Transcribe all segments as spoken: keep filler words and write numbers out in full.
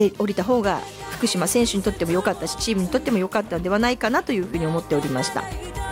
降りた方が福島選手にとっても良かったし、チームにとっても良かったのではないかなというふうに思っておりました。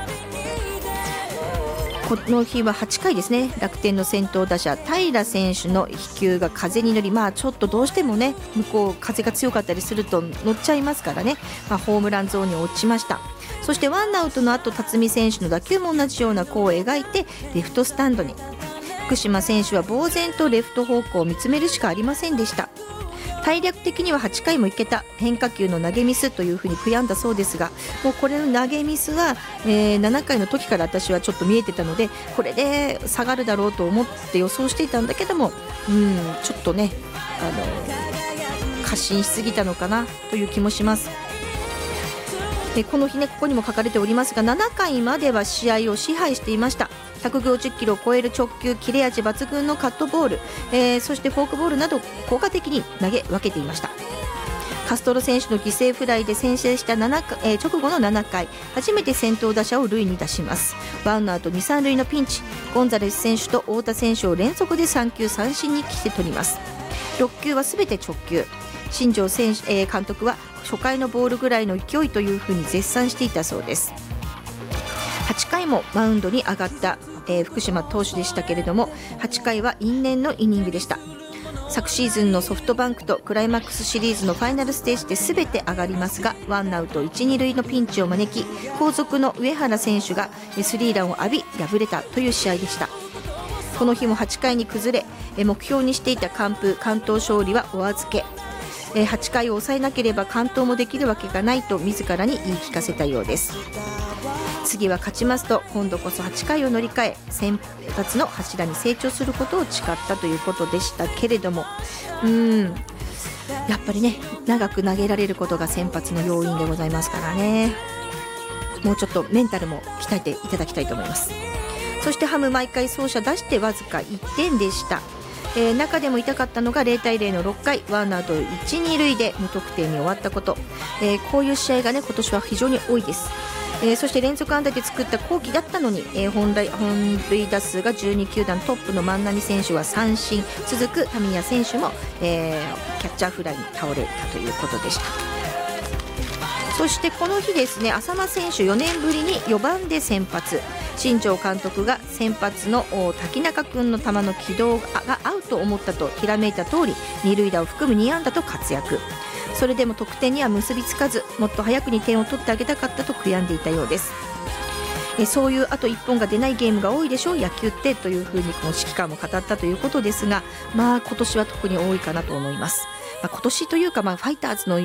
この日ははちかいですね、楽天の先頭打者平選手の飛球が風に乗り、まあ、ちょっとどうしてもね向こう風が強かったりすると乗っちゃいますからね、まあ、ホームランゾーンに落ちました。そしてワンアウトの後、辰巳選手の打球も同じような弧を描いてレフトスタンドに。福島選手は呆然とレフト方向を見つめるしかありませんでした。体力的にははちかいもいけた、変化球の投げミスというふうに悔やんだそうですが、もうこれの投げミスは、えー、ななかいの時から私はちょっと見えてたので、これで下がるだろうと思って予想していたんだけども、うんちょっとねあの過信しすぎたのかなという気もします。でこの日ね、ここにも書かれておりますが、ななかいまでは試合を支配していました。ひゃくごじゅっキロを超える直球、切れ味抜群のカットボール、えー、そしてフォークボールなど効果的に投げ分けていました。カストロ選手の犠牲フライで先制したななかい、えー、直後のななかい、初めて先頭打者を塁に出します。ワンアウトに、さん塁のピンチ、ゴンザレス選手と太田選手を連続でさんきゅう三振にして取ります。ろっきゅうはすべて直球。新庄選手、えー、監督は初回のボールぐらいの勢いというふうに絶賛していたそうです。はちかいもマウンドに上がった、えー、福島投手でしたけれども、はちかいは因縁のイニングでした。昨シーズンのソフトバンクとクライマックスシリーズのファイナルステージで全て上がりますが、ワンアウトいち、に塁のピンチを招き、後続の上原選手がスリーランを浴び敗れたという試合でした。この日もはちかいに崩れ、目標にしていた完封完投勝利はお預け。はちかいを抑えなければ完投もできるわけがないと自らに言い聞かせたようです。次は勝ちますと今度こそはちかいを乗り換え、先発の柱に成長することを誓ったということでしたけれども、うーんやっぱりね長く投げられることが先発の要因でございますからね、もうちょっとメンタルも鍛えていただきたいと思います。そしてハム毎回走者出してわずかいってんでした。えー、中でも痛かったのがゼロたいゼロのろっかい、ワンアウトいち、に塁で無得点に終わったこと、えー、こういう試合がね今年は非常に多いです。えー、そして連続安打で作った好機だったのに、えー、本来本塁打数がじゅうにきゅうだんトップの万波選手は三振、続く田宮選手も、えー、キャッチャーフライに倒れたということでした。そしてこの日ですね、浅間選手よねんぶりによばんで先発。新庄監督が先発の滝中君の球の軌道が合うと思ったとひらめいた通り、二塁打を含むに安打と活躍。それでも得点には結びつかず、もっと早くに点を取ってあげたかったと悔やんでいたようです。えそういうあといっぽんが出ないゲームが多いでしょう野球ってというふうにこの指揮官も語ったということですが、まあ今年は特に多いかなと思います。まあ、今年というか、まあ、ファイターズの、うん、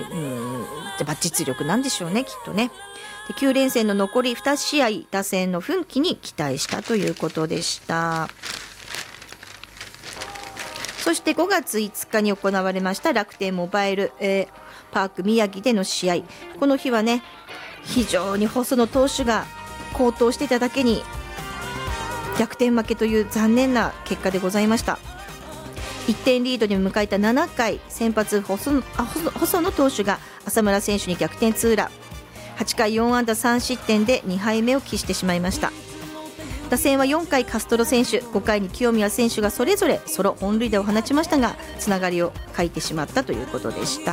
実力なんでしょうねきっとね。できゅうれんせんの残りに試合、打線の奮起に期待したということでした。そしてごがついつかに行われました楽天モバイル、えー、パーク宮城での試合、この日はね非常に細野投手が好投していただけに逆転負けという残念な結果でございました。いってんリードで迎えたななかい、先発細野、細野投手が浅村選手に逆転ツーラン、はちかいよん安打さん失点でにはいめを喫してしまいました。打線はよんかいカストロ選手、ごかいに清宮選手がそれぞれソロ本塁打を放ちましたが、つながりを欠いてしまったということでした。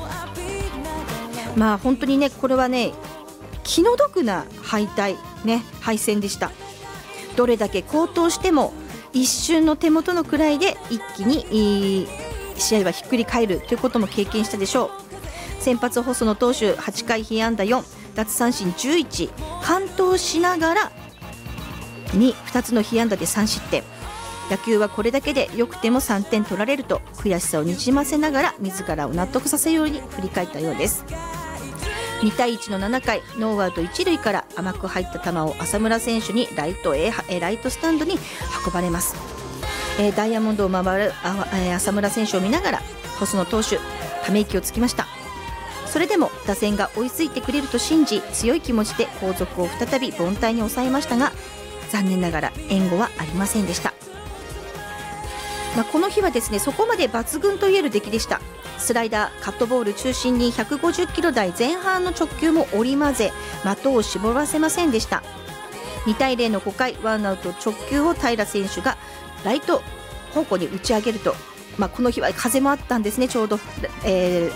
まあ本当にねこれはね気の毒な敗退、ね、敗戦でした。どれだけ好投しても一瞬の手元の位で一気に試合はひっくり返るということも経験したでしょう。先発細野投手はちかい被安打よん、奪三振じゅういち、完投しながら 2, 2つの被安打でさん失点。野球はこれだけでよくてもさんてん取られると悔しさをにじませながら自らを納得させるように振り返ったようです。にたいいちのななかい、ノーアウトいち塁から甘く入った球を浅村選手にライトへライトスタンドに運ばれます。えー、ダイヤモンドを回るあ、えー、浅村選手を見ながら細野投手ため息をつきました。それでも打線が追いついてくれると信じ、強い気持ちで後続を再び凡退に抑えましたが、残念ながら援護はありませんでした。まあ、この日はですねそこまで抜群といえる出来でした。スライダー、カットボール中心にひゃくごじゅっキロ台前半の直球も織り交ぜ、的を絞らせませんでした。にたいゼロのごかい、ワンアウト直球を平選手がライト方向に打ち上げると、 まあ、この日は風もあったんですね。ちょうど、えー